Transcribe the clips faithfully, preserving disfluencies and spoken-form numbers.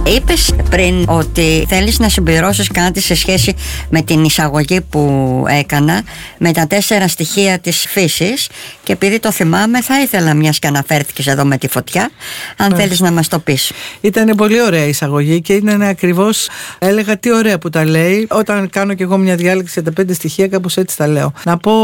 Είπες πριν ότι θέλεις να συμπληρώσεις κάτι σε σχέση με την εισαγωγή που έκανα με τα τέσσερα στοιχεία της φύσης, και επειδή το θυμάμαι θα ήθελα, μιας και αναφέρθηκες εδώ με τη φωτιά, αν yeah. θέλεις να μας το πεις. Ήταν πολύ ωραία η εισαγωγή και ήταν ακριβώς, έλεγα τι ωραία που τα λέει. Όταν κάνω κι εγώ μια διάλεξη για τα πέντε στοιχεία, κάπως έτσι τα λέω. Να πω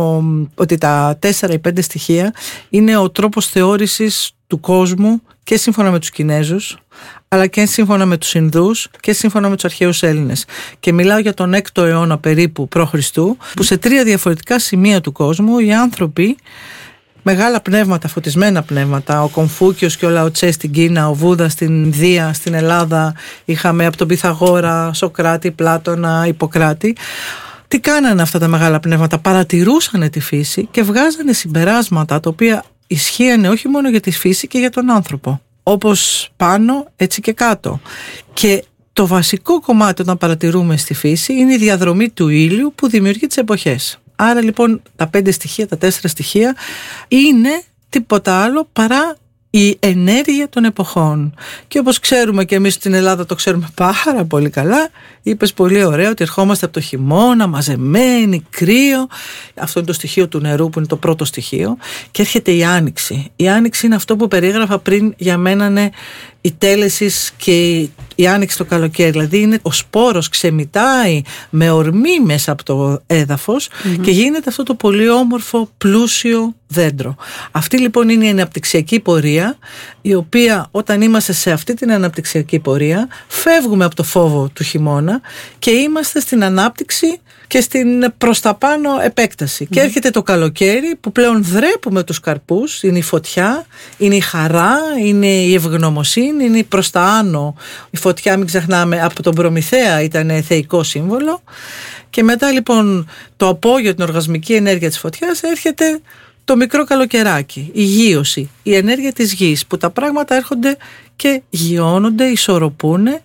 ότι τα τέσσερα ή πέντε στοιχεία είναι ο τρόπος θεώρησης του κόσμου και σύμφωνα με τους Κινέζους, αλλά και σύμφωνα με τους Ινδούς και σύμφωνα με τους αρχαίους Έλληνες. Και μιλάω για τον έκτο αιώνα περίπου π.Χ., που σε τρία διαφορετικά σημεία του κόσμου οι άνθρωποι, μεγάλα πνεύματα, φωτισμένα πνεύματα, ο Κομφούκιος και ο Λαο Τσε στην Κίνα, ο Βούδα στην Ινδία, στην Ελλάδα, είχαμε από τον Πυθαγόρα, Σοκράτη, Πλάτωνα, Ιπποκράτη. Τι κάνανε αυτά τα μεγάλα πνεύματα? Παρατηρούσανε τη φύση και βγάζανε συμπεράσματα τα οποία ισχύανε όχι μόνο για τη φύση και για τον άνθρωπο. Όπως πάνω έτσι και κάτω. Και το βασικό κομμάτι όταν παρατηρούμε στη φύση είναι η διαδρομή του ήλιου που δημιουργεί τις εποχές. Άρα λοιπόν τα πέντε στοιχεία, τα τέσσερα στοιχεία είναι τίποτα άλλο παρά η ενέργεια των εποχών. Και όπως ξέρουμε και εμείς στην Ελλάδα το ξέρουμε πάρα πολύ καλά, είπες πολύ ωραία ότι ερχόμαστε από το χειμώνα, μαζεμένοι, κρύο. Αυτό είναι το στοιχείο του νερού που είναι το πρώτο στοιχείο. Και έρχεται η άνοιξη. Η άνοιξη είναι αυτό που περιέγραφα πριν, για μένα είναι η τέλεσης και η άνοιξη το καλοκαίρι. Δηλαδή είναι ο σπόρος ξεμητάει με ορμή μέσα από το έδαφος mm-hmm. και γίνεται αυτό το πολύ όμορφο πλούσιο δέντρο. Αυτή λοιπόν είναι η αναπτυξιακή πορεία, η οποία όταν είμαστε σε αυτή την αναπτυξιακή πορεία φεύγουμε από το φόβο του χειμώνα και είμαστε στην ανάπτυξη και στην προς τα πάνω επέκταση. Mm. Και έρχεται το καλοκαίρι που πλέον δρέπουμε τους καρπούς, είναι η φωτιά, είναι η χαρά, είναι η ευγνωμοσύνη, είναι η προς τα άνω. Η φωτιά, μην ξεχνάμε, από τον Προμηθέα ήταν θεϊκό σύμβολο. Και μετά λοιπόν το απόγειο, την οργασμική ενέργεια της φωτιάς, έρχεται το μικρό καλοκαιράκι, η γείωση, η ενέργεια της γης, που τα πράγματα έρχονται και γιώνονται, ισορροπούνε.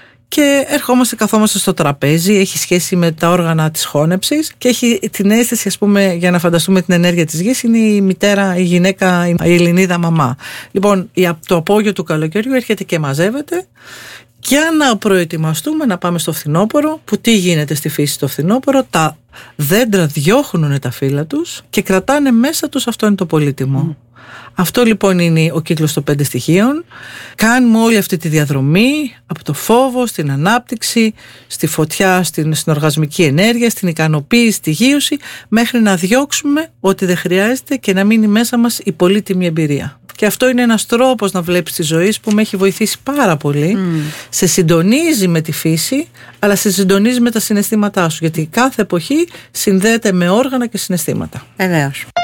Και ερχόμαστε, καθόμαστε στο τραπέζι, έχει σχέση με τα όργανα της χώνεψης και έχει την αίσθηση, ας πούμε, για να φανταστούμε την ενέργεια της γης, είναι η μητέρα, η γυναίκα, η Ελληνίδα μαμά. Λοιπόν, το απόγειο του καλοκαιριού έρχεται και μαζεύεται για να προετοιμαστούμε να πάμε στο φθινόπωρο, που τι γίνεται στη φύση το φθινόπωρο? Τα δέντρα διώχνουν τα φύλλα τους και κρατάνε μέσα τους, αυτό είναι το πολύτιμο. Mm. Αυτό λοιπόν είναι ο κύκλος των πέντε στοιχείων. Κάνουμε όλη αυτή τη διαδρομή από το φόβο στην ανάπτυξη, στη φωτιά, στην, στην οργασμική ενέργεια, στην ικανοποίηση, στη γείωση, μέχρι να διώξουμε ό,τι δεν χρειάζεται και να μείνει μέσα μας η πολύτιμη εμπειρία. Και αυτό είναι ένας τρόπος να βλέπεις τη ζωή που με έχει βοηθήσει πάρα πολύ. Mm. Σε συντονίζει με τη φύση, αλλά σε συντονίζει με τα συναισθήματά σου, γιατί κάθε εποχή συνδέεται με όργανα και συναισθήματα. Βεβαίως.